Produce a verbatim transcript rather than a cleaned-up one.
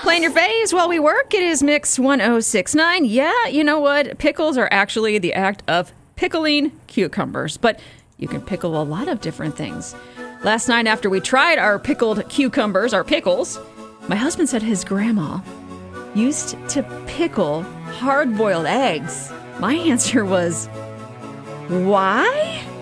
Playing your faves while we work. It is Mix one oh six point nine. Yeah, you know what? Pickles are actually the act of pickling cucumbers, but you can pickle a lot of different things. Last night after we tried our pickled cucumbers, our pickles, my husband said his grandma used to pickle hard-boiled eggs. My answer was, why?